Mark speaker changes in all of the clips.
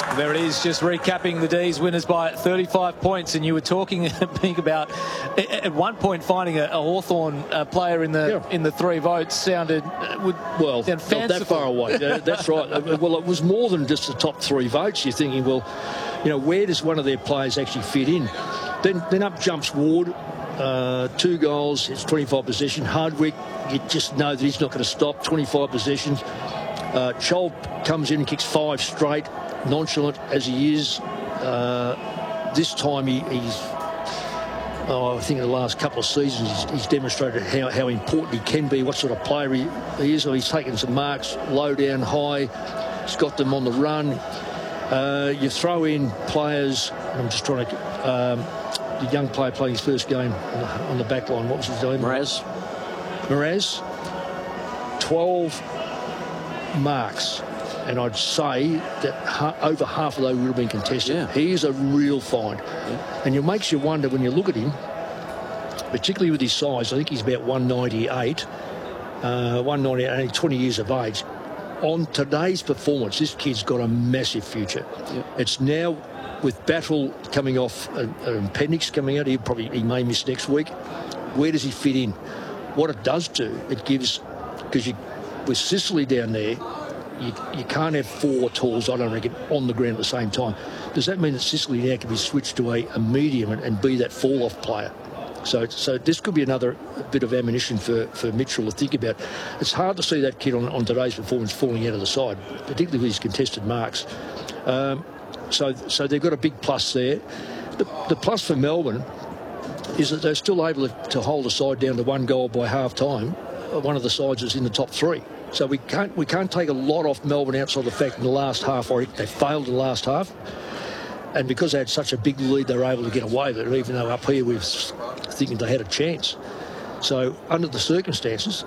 Speaker 1: There it is, just recapping the D's winners by 35 points. And you were talking about at one point finding a Hawthorn player in the three votes sounded
Speaker 2: not that far away. That's right. Well, it was more than just the top three votes. You're thinking, well, where does one of their players actually fit in? Then up jumps Ward. 2 goals, it's 25 possession. Hardwick, you just know that he's not going to stop. 25 possessions. Chol comes in and kicks 5 straight. Nonchalant as he is, this time he's I think in the last couple of seasons he's demonstrated how important he can be, what sort of player he is. He's taken some marks low down, high. He's got them on the run. You throw in players. I'm just trying to the young player playing his first game on the back line. What was his name? Miraz. 12 marks. And I'd say that over half of those would have been contested.
Speaker 3: Yeah.
Speaker 2: He is a real find. Yeah. And it makes you wonder when you look at him, particularly with his size. I think he's about 198, only 20 years of age. On today's performance, this kid's got a massive future.
Speaker 3: Yeah.
Speaker 2: It's now with Battle coming off, an appendix coming out. He may miss next week. Where does he fit in? What it does do, it gives, because with Sicily down there, you can't have 4 talls, I don't reckon, on the ground at the same time. Does that mean that Sicily now can be switched to a medium and be that fall-off player? So this could be another bit of ammunition for Mitchell to think about. It's hard to see that kid on today's performance falling out of the side, particularly with his contested marks. So they've got a big plus there. The plus for Melbourne is that they're still able to hold a side down to 1 goal by half-time. One of the sides is in the top 3. So we can't take a lot off Melbourne outside the fact in the last half, or they failed in the last half. And because they had such a big lead, they were able to get away with it, even though up here we were thinking they had a chance. So under the circumstances,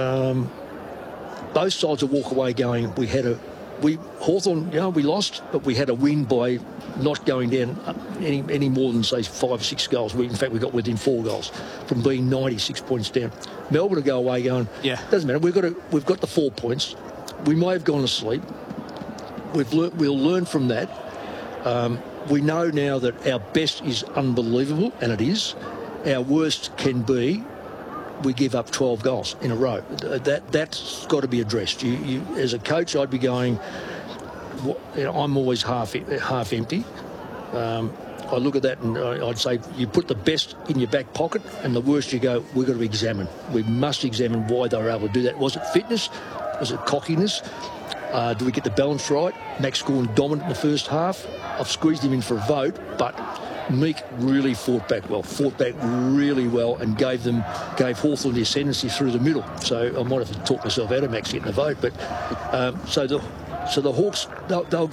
Speaker 2: both sides will walk away going, Hawthorn, we lost, but we had a win by not going down any more than, say, 5 or 6 goals. In fact, we got within 4 goals from being 96 points down. Melbourne will go away going, doesn't matter, we've got the 4 points. We may have gone to sleep. We'll learn from that. We know now that our best is unbelievable, and it is. Our worst can be we give up 12 goals in a row. That's got to be addressed. You as a coach, I'd be going, I'm always half empty. I look at that and I'd say you put the best in your back pocket, and the worst you go, we've got to examine. We must examine why they were able to do that. Was it fitness? Was it cockiness? Do we get the balance right? Max Gawn dominant in the first half. I've squeezed him in for a vote, but Meek really fought back really well, and gave Hawthorn the ascendancy through the middle. So I might have to talk myself out of Max getting a vote, but so the Hawks, they'll